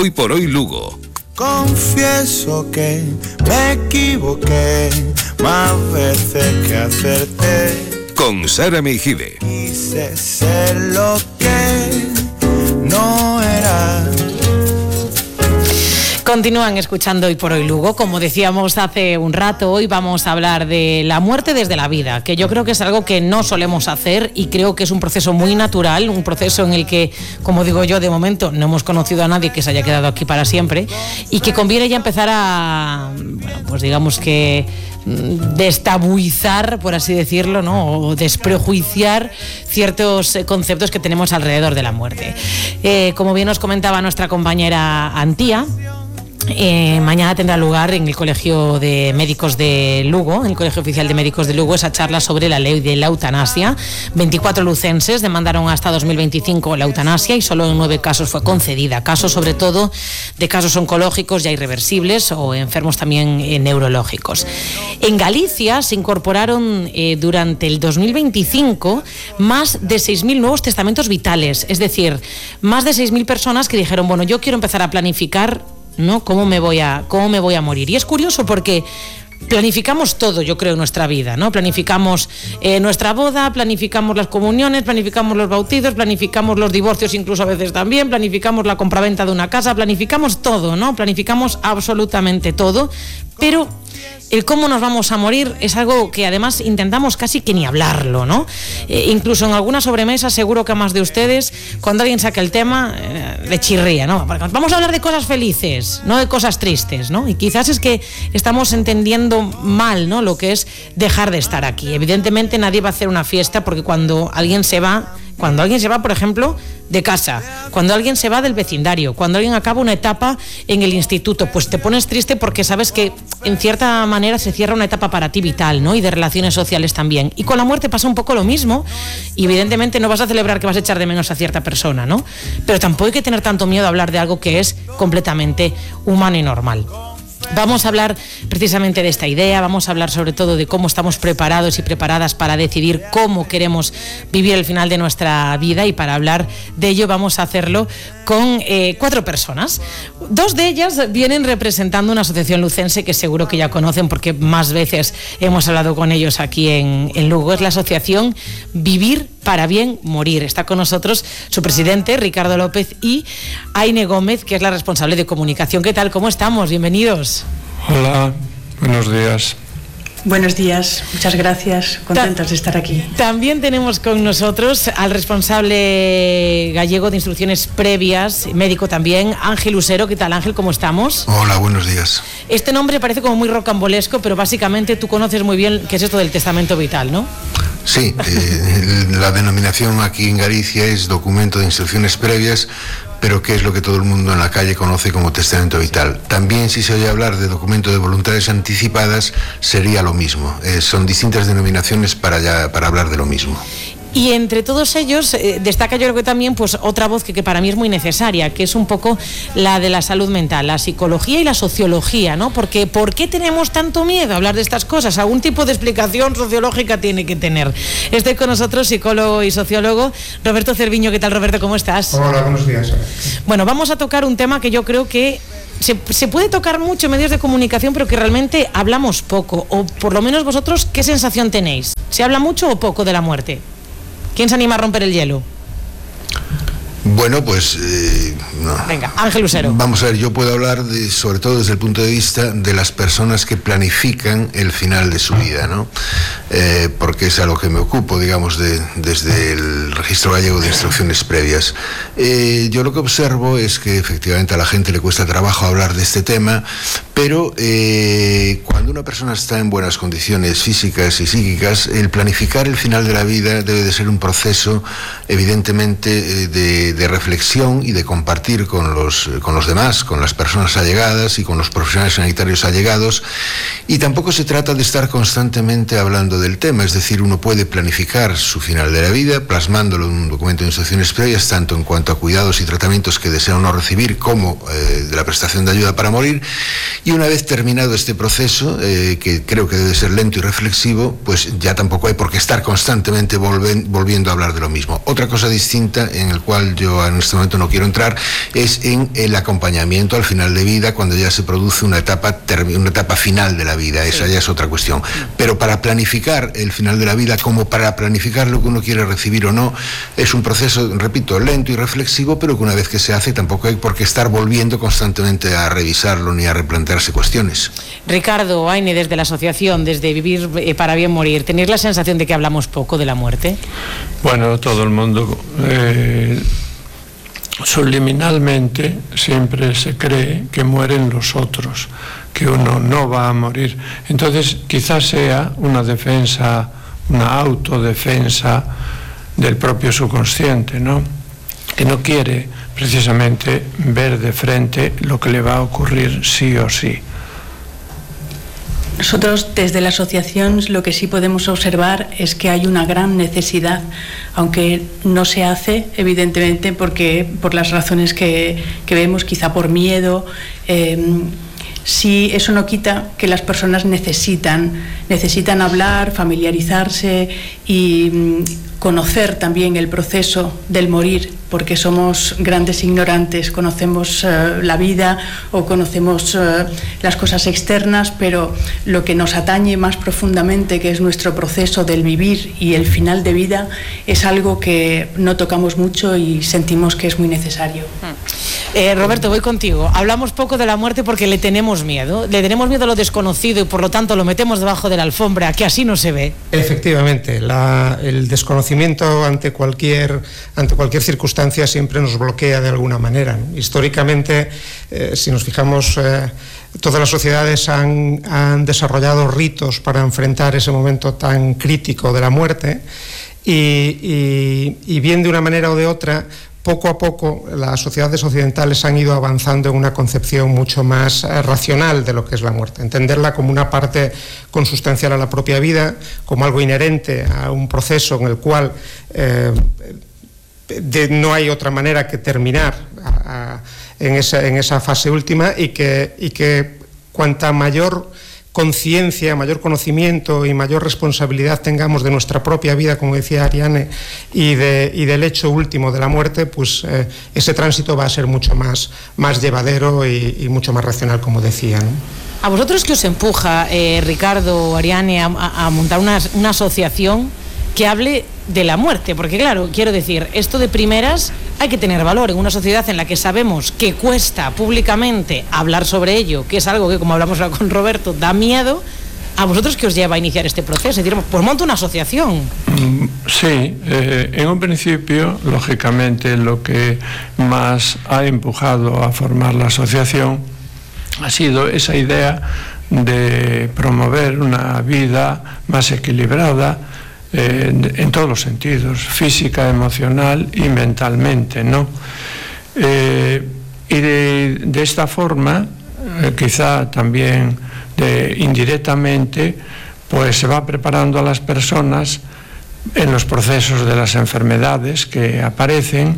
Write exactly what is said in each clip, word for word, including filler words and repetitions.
Hoy por hoy Lugo. Confieso que me equivoqué más veces que acerté. Con Sara Meijide. Quise ser lo que no era. Continúan escuchando Hoy por Hoy Lugo. Como decíamos hace un rato, hoy vamos a hablar de la muerte desde la vida, que yo creo que es algo que no solemos hacer y creo que es un proceso muy natural, un proceso en el que, como digo yo, de momento no hemos conocido a nadie que se haya quedado aquí para siempre y que conviene ya empezar a, bueno, pues digamos que destabuizar, por así decirlo, ¿no? O desprejuiciar ciertos conceptos que tenemos alrededor de la muerte. Eh, como bien nos comentaba nuestra compañera Antía, Eh, mañana tendrá lugar en el Colegio de Médicos de Lugo, en el Colegio Oficial de Médicos de Lugo, esa charla sobre la ley de la eutanasia. veinticuatro lucenses demandaron hasta dos mil veinticinco la eutanasia y solo en nueve casos fue concedida. Casos sobre todo de casos oncológicos ya irreversibles o enfermos también eh, neurológicos. En Galicia se incorporaron eh, durante el dos mil veinticinco más de seis mil nuevos testamentos vitales, es decir, más de seis mil personas que dijeron, bueno, yo quiero empezar a planificar, ¿no? ¿Cómo me voy a, cómo me voy a morir? Y es curioso porque planificamos todo, yo creo, en nuestra vida, ¿no? Planificamos eh, nuestra boda, planificamos las comuniones, planificamos los bautizos, planificamos los divorcios incluso a veces también, planificamos la compraventa de una casa, planificamos todo, ¿no? Planificamos absolutamente todo, pero el cómo nos vamos a morir es algo que además intentamos casi que ni hablarlo, ¿no? Eh, incluso en alguna sobremesa seguro que a más de ustedes, cuando alguien saca el tema, eh, le chirría, ¿no? Vamos a hablar de cosas felices, no de cosas tristes, ¿no? Y quizás es que estamos entendiendo mal, ¿no? Lo que es dejar de estar aquí. Evidentemente nadie va a hacer una fiesta porque cuando alguien se va, cuando alguien se va, por ejemplo, de casa, cuando alguien se va del vecindario, cuando alguien acaba una etapa en el instituto, pues te pones triste porque sabes que en cierta manera se cierra una etapa para ti vital, ¿no? Y de relaciones sociales también. Y con la muerte pasa un poco lo mismo y evidentemente no vas a celebrar que vas a echar de menos a cierta persona, ¿no? Pero tampoco hay que tener tanto miedo a hablar de algo que es completamente humano y normal. Vamos a hablar precisamente de esta idea, vamos a hablar sobre todo de cómo estamos preparados y preparadas para decidir cómo queremos vivir el final de nuestra vida, y para hablar de ello vamos a hacerlo con eh, cuatro personas. Dos de ellas vienen representando una asociación lucense que seguro que ya conocen porque más veces hemos hablado con ellos aquí en, en Lugo. Es la asociación Vivir para Bien Morir. Está con nosotros su presidente, Ricardo López, y Aine Gómez, que es la responsable de comunicación. ¿Qué tal? ¿Cómo estamos? Bienvenidos. Hola, buenos días. Buenos días, muchas gracias, contentos de estar aquí. También tenemos con nosotros al responsable gallego de instrucciones previas, médico también, Ángel Usero. ¿Qué tal, Ángel? ¿Cómo estamos? Hola, buenos días. Este nombre parece como muy rocambolesco, pero básicamente tú conoces muy bien qué es esto del testamento vital, ¿no? Sí, eh, la denominación aquí en Galicia es documento de instrucciones previas, pero que es lo que todo el mundo en la calle conoce como testamento vital. También, si se oye hablar de documento de voluntades anticipadas, sería lo mismo. Eh, son distintas denominaciones para, ya, para hablar de lo mismo. Y entre todos ellos eh, destaca, yo creo que también, pues otra voz que, que para mí es muy necesaria, que es un poco la de la salud mental, la psicología y la sociología, ¿no? Porque ¿por qué tenemos tanto miedo a hablar de estas cosas? Algún tipo de explicación sociológica tiene que tener. Estoy con nosotros, psicólogo y sociólogo, Roberto Cerviño. ¿Qué tal, Roberto? ¿Cómo estás? Hola, buenos días. Bueno, vamos a tocar un tema que yo creo que Se, se puede tocar mucho en medios de comunicación, pero que realmente hablamos poco, o por lo menos vosotros, ¿qué sensación tenéis? ¿Se habla mucho o poco de la muerte? ¿Quién se anima a romper el hielo? Bueno, pues... Eh, no. Venga, Ángel Usero. Vamos a ver, yo puedo hablar de, sobre todo desde el punto de vista de las personas que planifican el final de su vida, ¿no? Eh, porque es a lo que me ocupo, digamos, de, desde el Registro Gallego de Instrucciones Previas. Eh, yo lo que observo es que efectivamente a la gente le cuesta trabajo hablar de este tema, pero eh, cuando una persona está en buenas condiciones físicas y psíquicas, el planificar el final de la vida debe de ser un proceso, evidentemente, de de reflexión y de compartir con los, con los demás, con las personas allegadas y con los profesionales sanitarios allegados, y tampoco se trata de estar constantemente hablando del tema, es decir, uno puede planificar su final de la vida plasmándolo en un documento de instrucciones previas, tanto en cuanto a cuidados y tratamientos que desea uno recibir como eh, de la prestación de ayuda para morir, y una vez terminado este proceso, eh, que creo que debe ser lento y reflexivo, pues ya tampoco hay por qué estar constantemente volven, volviendo a hablar de lo mismo. Otra cosa distinta en el cual yo yo en este momento no quiero entrar, es en el acompañamiento al final de vida, cuando ya se produce una etapa, una etapa final de la vida. Esa ya es otra cuestión. Pero para planificar el final de la vida, como para planificar lo que uno quiere recibir o no, es un proceso, repito, lento y reflexivo, pero que una vez que se hace tampoco hay por qué estar volviendo constantemente a revisarlo ni a replantearse cuestiones. Ricardo Aine, desde la asociación, desde Vivir para Bien Morir, ¿tenéis la sensación de que hablamos poco de la muerte? Bueno, todo el mundo eh, subliminalmente siempre se cree que mueren los otros, que uno no va a morir. Entonces quizás sea una defensa, una autodefensa del propio subconsciente, ¿no? Que no quiere precisamente ver de frente lo que le va a ocurrir sí o sí. Nosotros desde la asociación lo que sí podemos observar es que hay una gran necesidad, aunque no se hace evidentemente porque por las razones que, que vemos, quizá por miedo. Eh, sí, eso no quita que las personas necesitan, necesitan hablar, familiarizarse y mm, conocer también el proceso del morir, porque somos grandes ignorantes, conocemos uh, la vida o conocemos uh, las cosas externas, pero lo que nos atañe más profundamente, que es nuestro proceso del vivir y el final de vida, es algo que no tocamos mucho y sentimos que es muy necesario. Eh, Roberto, voy contigo. Hablamos poco de la muerte porque le tenemos miedo, le tenemos miedo a lo desconocido y por lo tanto lo metemos debajo de la alfombra, que así no se ve. Efectivamente, la, el desconocimiento ante cualquier, ante cualquier circunstancia siempre nos bloquea de alguna manera, ¿no? Históricamente, eh, si nos fijamos, eh, todas las sociedades han, han desarrollado ritos para enfrentar ese momento tan crítico de la muerte y, y, y bien de una manera o de otra, poco a poco las sociedades occidentales han ido avanzando en una concepción mucho más eh, racional de lo que es la muerte, entenderla como una parte consustancial a la propia vida, como algo inherente a un proceso en el cual eh, de, no hay otra manera que terminar a, a, en, esa, en esa fase última y que, y que cuanta mayor conciencia, mayor conocimiento y mayor responsabilidad tengamos de nuestra propia vida, como decía Ariane, y, de, y del hecho último de la muerte, pues eh, ese tránsito va a ser mucho más, más llevadero y, y mucho más racional, como decía, ¿no? ¿A vosotros qué os empuja, eh, Ricardo, Ariane, a, a montar una, una asociación que hable de la muerte? Porque claro, quiero decir, esto de primeras hay que tener valor en una sociedad en la que sabemos que cuesta públicamente hablar sobre ello, que es algo que, como hablamos ahora con Roberto, da miedo. ¿A vosotros qué os lleva a iniciar este proceso? Y decir, pues monta una asociación. Sí, eh, en un principio, lógicamente, lo que más ha empujado a formar la asociación ha sido esa idea de promover una vida más equilibrada, Eh, en todos los sentidos, física, emocional y mentalmente, ¿no? Eh, y de, de esta forma, eh, quizá también de, indirectamente, pues se va preparando a las personas en los procesos de las enfermedades que aparecen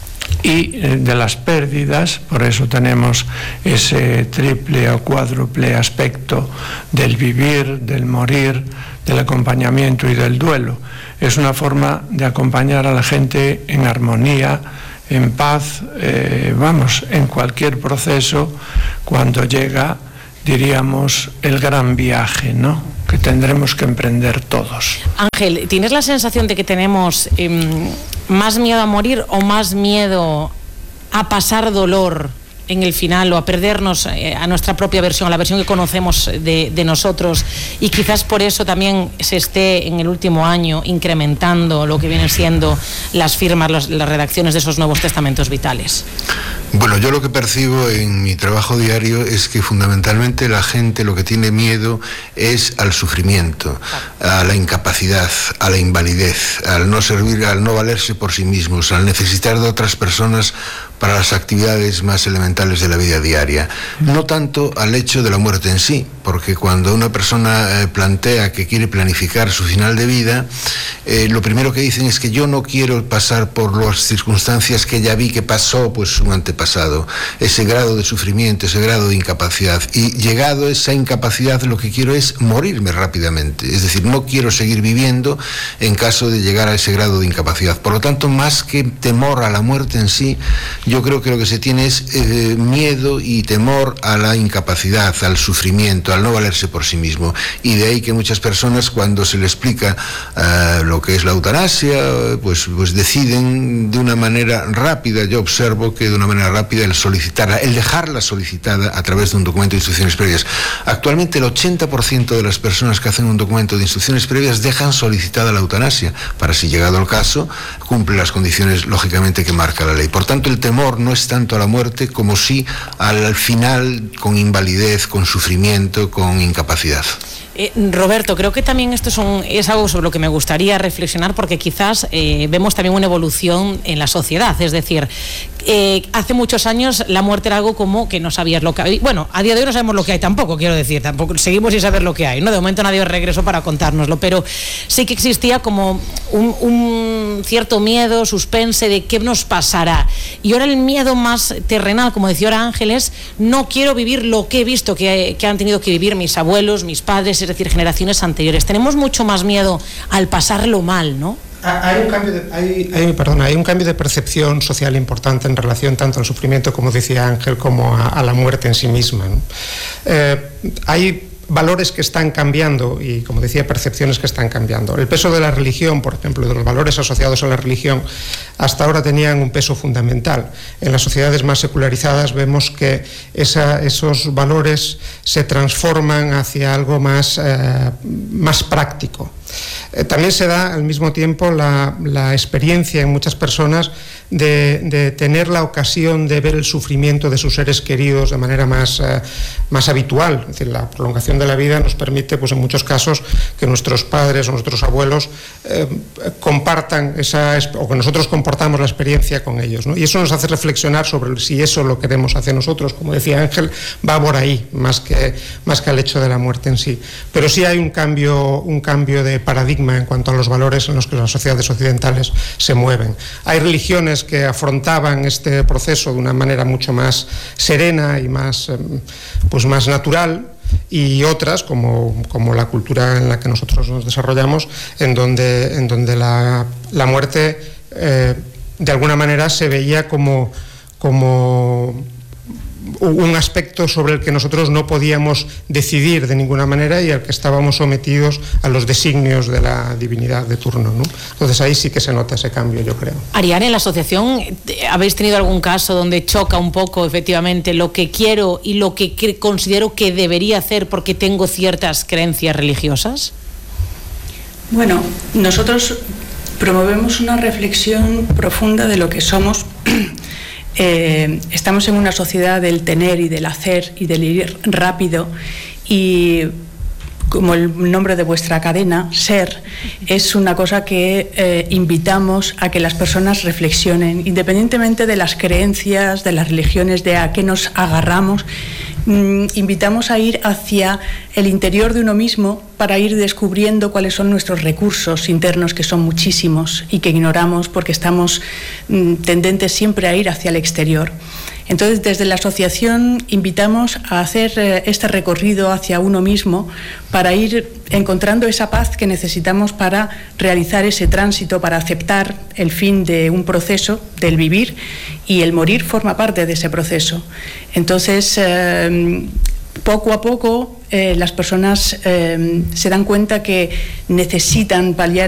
y eh, de las pérdidas. Por eso tenemos ese triple o cuádruple aspecto del vivir, del morir, del acompañamiento y del duelo. Es una forma de acompañar a la gente en armonía, en paz, eh, vamos, en cualquier proceso, cuando llega, diríamos, el gran viaje, ¿no?, que tendremos que emprender todos. Ángel, ¿tienes la sensación de que tenemos eh, más miedo a morir o más miedo a pasar dolor en el final o a perdernos eh, a nuestra propia versión, a la versión que conocemos de, de nosotros, y quizás por eso también se esté en el último año incrementando lo que vienen siendo las firmas, los, las redacciones de esos nuevos testamentos vitales? Bueno, yo lo que percibo en mi trabajo diario es que fundamentalmente la gente lo que tiene miedo es al sufrimiento, a la incapacidad, a la invalidez, al no servir, al no valerse por sí mismos, al necesitar de otras personas para las actividades más elementales de la vida diaria. No tanto al hecho de la muerte en sí, porque cuando una persona eh, plantea que quiere planificar su final de vida, eh, lo primero que dicen es que yo no quiero pasar por las circunstancias que ya vi que pasó pues un antepasado, ese grado de sufrimiento, ese grado de incapacidad, y llegado a esa incapacidad lo que quiero es morirme rápidamente, es decir, no quiero seguir viviendo en caso de llegar a ese grado de incapacidad. Por lo tanto, más que temor a la muerte en sí, yo creo que lo que se tiene es eh, miedo y temor a la incapacidad, al sufrimiento, al no valerse por sí mismo, y de ahí que muchas personas, cuando se les explica uh, lo que es la eutanasia, pues, pues deciden de una manera rápida. Yo observo que de una manera rápida el solicitarla, el dejarla solicitada a través de un documento de instrucciones previas. Actualmente el ochenta por ciento de las personas que hacen un documento de instrucciones previas dejan solicitada la eutanasia, para, si llegado el caso, cumple las condiciones lógicamente que marca la ley. Por tanto, el temor no es tanto a la muerte como sí al final, con invalidez, con sufrimiento, con incapacidad. Eh, Roberto, creo que también esto es, un, es algo sobre lo que me gustaría reflexionar, porque quizás eh, vemos también una evolución en la sociedad. Es decir, eh, hace muchos años la muerte era algo como que no sabías lo que hay. Bueno, a día de hoy no sabemos lo que hay tampoco, quiero decir, tampoco seguimos sin saber lo que hay, ¿no? De momento nadie regresó para contárnoslo, pero sí que existía como un, un cierto miedo, suspense de qué nos pasará. Y ahora el miedo más terrenal, como decía ahora Ángeles, no quiero vivir lo que he visto que, que han tenido que vivir mis abuelos, mis padres, es decir, generaciones anteriores. Tenemos mucho más miedo al pasarlo mal, ¿no? Hay un cambio de, hay, hay, perdona, hay un cambio de percepción social importante en relación tanto al sufrimiento, como decía Ángel, como a, a la muerte en sí misma, ¿no? Eh, hay valores que están cambiando y, como decía, percepciones que están cambiando. El peso de la religión, por ejemplo, de los valores asociados a la religión, hasta ahora tenían un peso fundamental. En las sociedades más secularizadas vemos que esa, esos valores se transforman hacia algo más, eh, más práctico. Eh, también se da al mismo tiempo la, la experiencia en muchas personas de, de tener la ocasión de ver el sufrimiento de sus seres queridos de manera más, eh, más habitual. Es decir, la prolongación de la vida nos permite, pues en muchos casos, que nuestros padres o nuestros abuelos eh, compartan esa, o que nosotros compartamos la experiencia con ellos, ¿no? Y eso nos hace reflexionar sobre si eso lo queremos hacer nosotros. Como decía Ángel, va por ahí, más que, más que al hecho de la muerte en sí. Pero sí hay un cambio, un cambio de paradigma en cuanto a los valores en los que las sociedades occidentales se mueven. Hay religiones que afrontaban este proceso de una manera mucho más serena y más, pues más natural, y otras, como, como la cultura en la que nosotros nos desarrollamos, en donde, en donde la, la muerte eh, de alguna manera se veía como, como un aspecto sobre el que nosotros no podíamos decidir de ninguna manera y al que estábamos sometidos a los designios de la divinidad de turno, ¿no? Entonces ahí sí que se nota ese cambio, yo creo. Ariane, en la asociación, ¿habéis tenido algún caso donde choca un poco efectivamente lo que quiero y lo que considero que debería hacer porque tengo ciertas creencias religiosas? Bueno, nosotros promovemos una reflexión profunda de lo que somos. Eh, estamos en una sociedad del tener y del hacer y del ir rápido, y como el nombre de vuestra cadena, Ser, es una cosa que eh, invitamos a que las personas reflexionen, independientemente de las creencias, de las religiones, de a qué nos agarramos. Mm, invitamos a ir hacia el interior de uno mismo para ir descubriendo cuáles son nuestros recursos internos, que son muchísimos y que ignoramos porque estamos mm, tendentes siempre a ir hacia el exterior. Entonces, desde la asociación invitamos a hacer eh, este recorrido hacia uno mismo para ir encontrando esa paz que necesitamos para realizar ese tránsito, para aceptar el fin de un proceso, del vivir, y el morir forma parte de ese proceso. Entonces, eh, poco a poco eh, las personas eh, se dan cuenta que necesitan paliar